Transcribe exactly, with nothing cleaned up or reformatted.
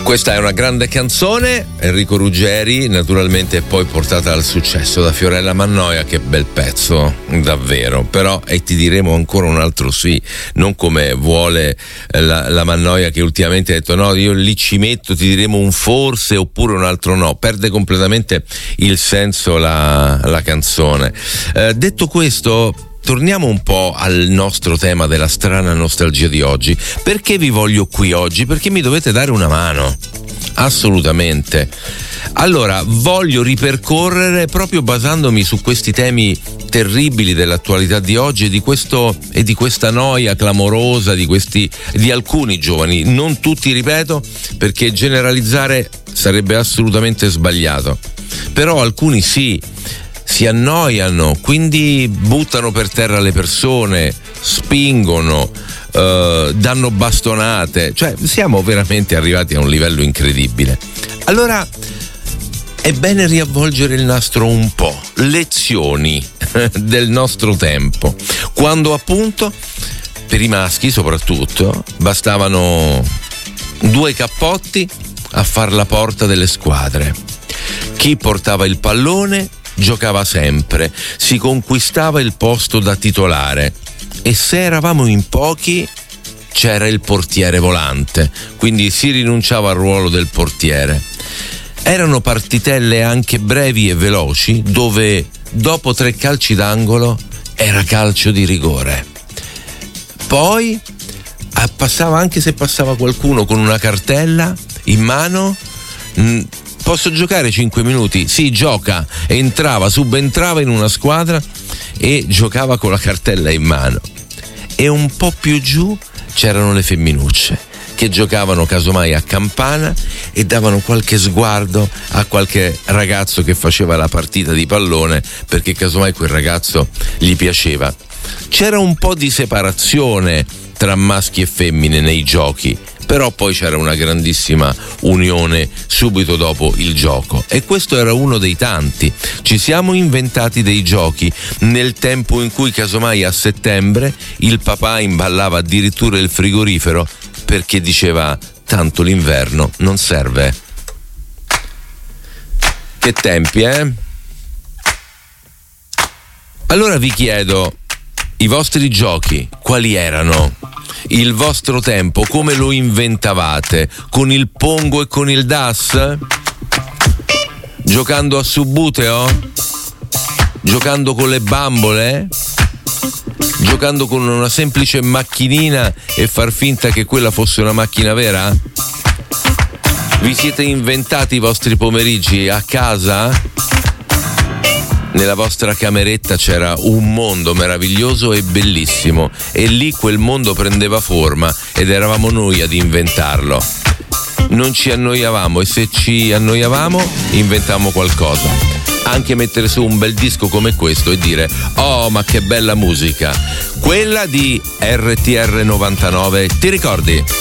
Questa è una grande canzone, Enrico Ruggeri, naturalmente poi portata al successo da Fiorella Mannoia. Che bel pezzo, davvero. Però e ti diremo ancora un altro sì, non come vuole la, la Mannoia, che ultimamente ha detto no, io lì ci metto, ti diremo un forse oppure un altro no. Perde completamente il senso la, la canzone. Eh, detto questo, torniamo un po' al nostro tema della strana nostalgia di oggi. Perché vi voglio qui oggi? Perché mi dovete dare una mano, assolutamente. Allora, voglio ripercorrere, proprio basandomi su questi temi terribili dell'attualità di oggi e di questo e di questa noia clamorosa di questi di alcuni giovani, non tutti, ripeto, perché generalizzare sarebbe assolutamente sbagliato. Però alcuni sì, si annoiano, quindi buttano per terra le persone, spingono, eh, danno bastonate, cioè siamo veramente arrivati a un livello incredibile. Allora è bene riavvolgere il nastro un po', lezioni del nostro tempo, quando appunto per i maschi soprattutto bastavano due cappotti a far la porta delle squadre. Chi portava il pallone giocava sempre, si conquistava il posto da titolare, e se eravamo in pochi c'era il portiere volante, quindi si rinunciava al ruolo del portiere. Erano partitelle anche brevi e veloci, dove dopo tre calci d'angolo era calcio di rigore. Poi passava, anche se passava qualcuno con una cartella in mano, mh, posso giocare cinque minuti? Sì, gioca. Entrava, subentrava in una squadra e giocava con la cartella in mano. E un po' più giù c'erano le femminucce, che giocavano casomai a campana e davano qualche sguardo a qualche ragazzo che faceva la partita di pallone, perché casomai quel ragazzo gli piaceva. C'era un po' di separazione tra maschi e femmine nei giochi, però poi c'era una grandissima unione subito dopo il gioco, e questo era uno dei tanti. Ci siamo inventati dei giochi nel tempo in cui casomai a settembre il papà imballava addirittura il frigorifero, perché diceva tanto l'inverno non serve. Che tempi, eh? Allora vi chiedo, i vostri giochi quali erano? Il vostro tempo come lo inventavate? Con il pongo e con il das? Giocando a Subbuteo? Giocando con le bambole? Giocando con una semplice macchinina e far finta che quella fosse una macchina vera? Vi siete inventati i vostri pomeriggi a casa? Nella vostra cameretta c'era un mondo meraviglioso e bellissimo, e lì quel mondo prendeva forma ed eravamo noi ad inventarlo. Non ci annoiavamo, e se ci annoiavamo inventavamo qualcosa. Anche mettere su un bel disco come questo e dire oh, ma che bella musica, quella di R T R novantanove, ti ricordi?